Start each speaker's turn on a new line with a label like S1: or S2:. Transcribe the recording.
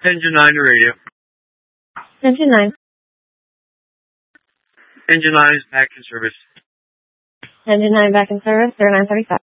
S1: Engine 9 to radio.
S2: Engine 9.
S1: Engine 9 is back in service.
S2: Engine 9 back in service, 0935.